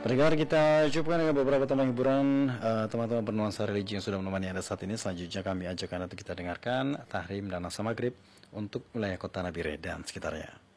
Pendengar, kita cukupkan dengan beberapa teman hiburan teman-teman bernuansa religi yang sudah menemani Anda saat ini. Selanjutnya kami ajak Anda untuk kita dengarkan tahrim dan asa maghrib untuk wilayah kota Nabire dan sekitarnya.